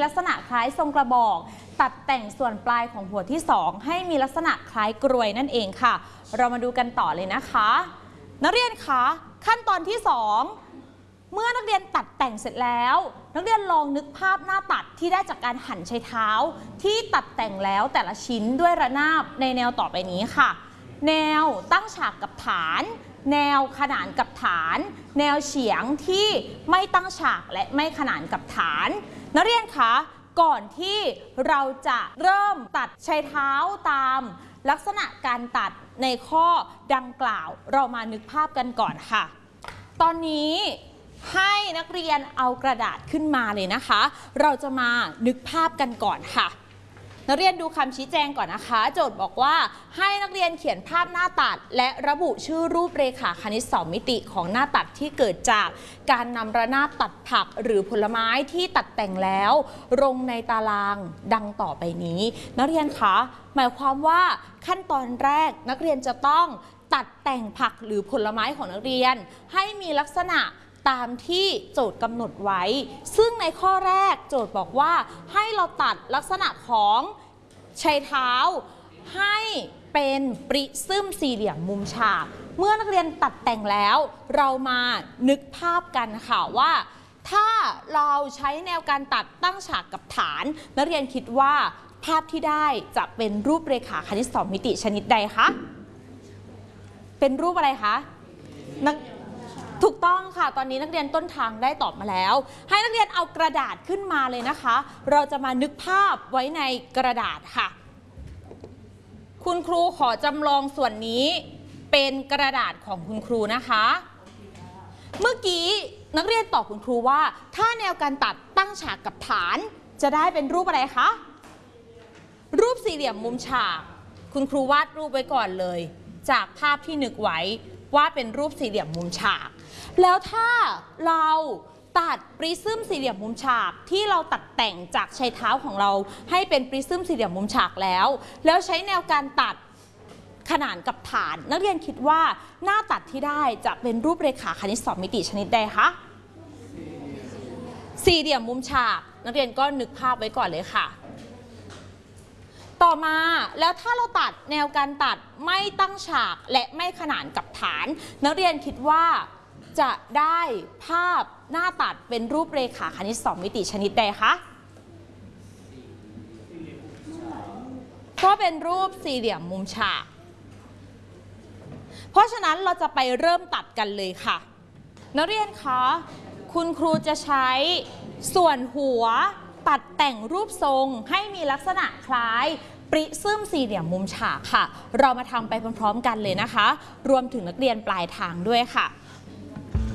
ลักษณะคล้ายทรงกระบอกตัดแต่งส่วนปลายของหัวที่2ให้มีลักษณะคล้ายกรวยนั่นเองค่ะเรามาดูกันต่อเลยนะคะนักเรียนคะขั้นตอนที่2เมื่อนักเรียนตัดแต่งเสร็จแล้วนักเรียนลองนึกภาพหน้าตัดที่ได้จากการหั่นใช้เท้าที่ตัดแต่งแล้วแต่ละชิ้นด้วยระนาบในแนวต่อไปนี้ค่ะแนวตั้งฉากกับฐานแนวขนานกับฐานแนวเฉียงที่ไม่ตั้งฉากและไม่ขนานกับฐานนักเรียนคะก่อนที่เราจะเริ่มตัดใช้เท้าตามลักษณะการตัดในข้อดังกล่าวเรามานึกภาพกันก่อนค่ะตอนนี้ให้นักเรียนเอากระดาษขึ้นมาเลยนะคะเราจะมานึกภาพกันก่อนค่ะนักเรียนดูคำชี้แจงก่อนนะคะโจทย์บอกว่าให้นักเรียนเขียนภาพหน้าตัดและระบุชื่อรูปเรขาคณิต2มิติของหน้าตัดที่เกิดจากการนำระนาบตัดผักหรือผลไม้ที่ตัดแต่งแล้วลงในตารางดังต่อไปนี้นักเรียนคะหมายความว่าขั้นตอนแรกนักเรียนจะต้องตัดแต่งผักหรือผลไม้ของนักเรียนให้มีลักษณะตามที่โจทย์กำหนดไว้ซึ่งในข้อแรกโจทย์บอกว่าให้เราตัดลักษณะของใช้เท้าให้เป็นปริซึมสี่เหลี่ยมมุมฉากเมื่อนักเรียนตัดแต่งแล้วเรามานึกภาพกันค่ะว่าถ้าเราใช้แนวการตัดตั้งฉากกับฐานนักเรียนคิดว่าภาพที่ได้จะเป็นรูปเรขาคณิต2มิติชนิดใดคะเป็นรูปอะไรคะถูกต้องค่ะตอนนี้นักเรียนต้นทางได้ตอบมาแล้วให้นักเรียนเอากระดาษขึ้นมาเลยนะคะเราจะมานึกภาพไว้ในกระดาษค่ะคุณครูขอจำลองส่วนนี้เป็นกระดาษของคุณครูนะคะเมื่อกี้นักเรียนตอบคุณครูว่าถ้าแนวการตัดตั้งฉากกับฐานจะได้เป็นรูปอะไรคะรูปสี่เหลี่ยมมุมฉากคุณครูวาดรูปไว้ก่อนเลยจากภาพที่นึกไว้ว่าเป็นรูปสี่เหลี่ยมมุมฉากแล้วถ้าเราตัดปริซึมสี่เหลี่ยมมุมฉากที่เราตัดแต่งจากใช้เท้าของเราให้เป็นปริซึมสี่เหลี่ยมมุมฉากแล้วใช้แนวการตัดขนานกับฐานนักเรียนคิดว่าหน้าตัดที่ได้จะเป็นรูปเรขาคณิต2มิติชนิดใดคะสี่เหลี่ยมมุมฉากนักเรียนก็นึกภาพไว้ก่อนเลยค่ะต่อมาแล้วถ้าเราตัดแนวการตัดไม่ตั้งฉากและไม่ขนานกับฐานนักเรียนคิดว่าจะได้ภาพหน้าตัดเป็นรูปเรขาคณิต2มิติชนิดใดคะก็เป็นรูปสี่เหลี่ยมมุมฉากเพราะฉะนั้นเราจะไปเริ่มตัดกันเลยค่ะนักเรียนคะคุณครูจะใช้ส่วนหัวตัดแต่งรูปทรงให้มีลักษณะคล้ายปริซึมสี่เหลี่ยมมุมฉากค่ะเรามาทำไปพร้อมๆกันเลยนะคะรวมถึงนักเรียนปลายทางด้วยค่ะ